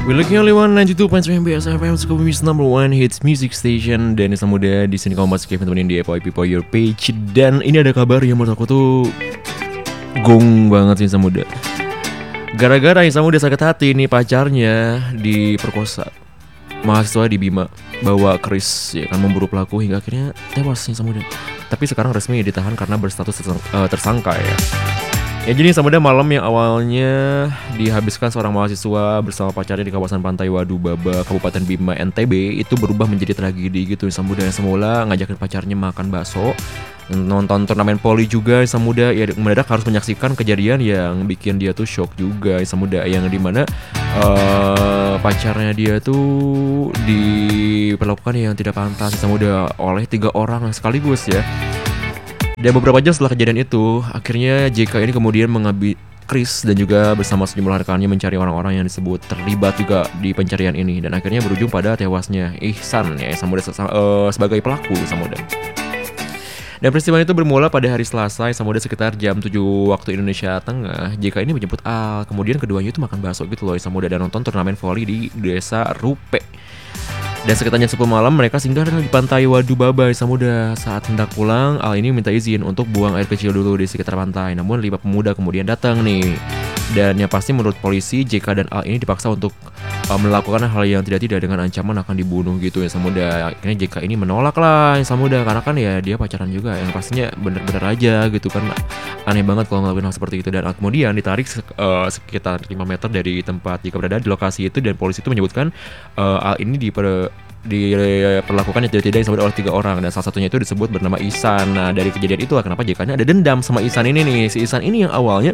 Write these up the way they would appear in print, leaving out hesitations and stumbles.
We're looking only 192.3 MBS FM, Sukabumi's number one hits music station. Dan Islam Muda di sini kamu masih Kevin temenin di FYP for your page. Dan ini ada kabar yang menurut aku tuh gong banget sih Islam Muda. Gara-gara Islam Muda sakit hati nih pacarnya diperkosa mahasiswa di Bima, bawa keris ya kan memburu pelaku hingga akhirnya tewas Islam Muda. Tapi sekarang resmi ditahan karena berstatus tersangka ya. Ya jadi Islam Muda, malam yang awalnya dihabiskan seorang mahasiswa bersama pacarnya di kawasan pantai Wadubaba, Kabupaten Bima, NTB, itu berubah menjadi tragedi gitu. Islam Muda yang semula ngajakin pacarnya makan bakso, nonton turnamen poli juga. Islam Muda ya mendadak harus menyaksikan kejadian yang bikin dia tuh shock juga. Islam Muda yang dimana pacarnya dia tuh diperlakukan yang tidak pantas Islam Muda oleh 3 orang sekaligus ya. Dan beberapa jam setelah kejadian itu, akhirnya JK ini kemudian mengambil keris dan juga bersama sejumlah rekannya mencari orang-orang yang disebut terlibat juga di pencarian ini. Dan akhirnya berujung pada tewasnya Ihsan ya, Islam Muda sebagai pelaku Islam Muda. Dan peristiwa itu bermula pada hari Selasa Islam Muda sekitar jam 7 waktu Indonesia Tengah. JK ini menjemput Al, kemudian keduanya itu makan bakso gitu loh Islam Muda, dan nonton turnamen voli di desa Rupe. Dan sekitar jam 10 malam mereka singgah di pantai Wadubaba Islam Muda. Saat hendak pulang, Al ini minta izin untuk buang air kecil dulu di sekitar pantai. Namun 5 pemuda kemudian datang nih. Dan yang pasti menurut polisi, JK dan Al ini dipaksa untuk melakukan hal yang tidak dengan ancaman akan dibunuh gitu Islam Muda. Akhirnya JK ini menolak lah Islam Muda, karena kan ya dia pacaran juga, yang pastinya bener-bener aja gitu kan. Aneh banget kalau ngelakuin hal seperti itu. Dan kemudian ditarik sekitar 5 meter dari tempat JK berada di lokasi itu. Dan polisi itu menyebutkan Al ini diperlakukan yang tidak disebut oleh 3 orang, dan salah satunya itu disebut bernama Ihsan. Nah dari kejadian itulah kenapa JK-nya ada dendam sama Ihsan ini nih. Si Ihsan ini yang awalnya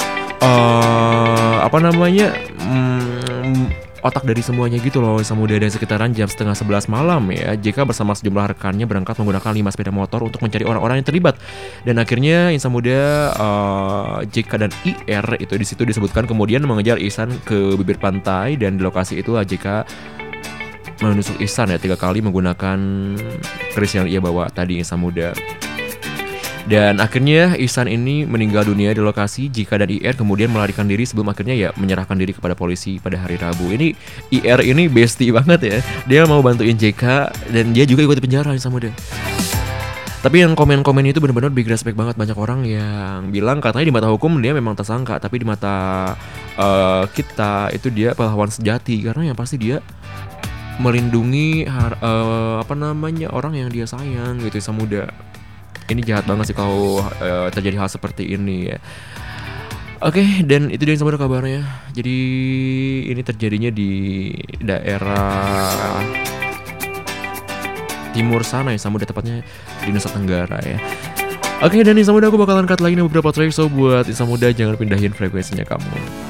otak dari semuanya gitu loh Islam Muda. Dan sekitaran jam setengah 11 malam ya, JK bersama sejumlah rekannya berangkat menggunakan 5 sepeda motor untuk mencari orang-orang yang terlibat. Dan akhirnya Islam Muda, JK dan IR itu di situ disebutkan kemudian mengejar Ihsan ke bibir pantai. Dan di lokasi itu JK menusuk Ihsan ya 3 kali menggunakan keris yang ia bawa tadi Islam Muda. Dan akhirnya Ihsan ini meninggal dunia di lokasi. JK dan IR kemudian melarikan diri sebelum akhirnya ya menyerahkan diri kepada polisi pada hari Rabu. Ini IR ini bestie banget ya. Dia mau bantuin JK dan dia juga ikut di penjara Islam Muda. Tapi yang komen-komen itu benar-benar big respect banget. Banyak orang yang bilang katanya di mata hukum dia memang tersangka, tapi di mata kita itu dia pahlawan sejati, karena yang pasti dia melindungi orang yang dia sayang gitu Islam Muda. Ini jahat banget sih kalau terjadi hal seperti ini ya. Oke, dan itu dia yang sebenarnya kabarnya. Jadi ini terjadinya di daerah timur sana ya Islam Muda, tepatnya di Nusa Tenggara ya. Oke, dan Islam Muda aku bakalan cut lagi nih beberapa track, so buat Islam Muda jangan pindahin frekuensinya kamu.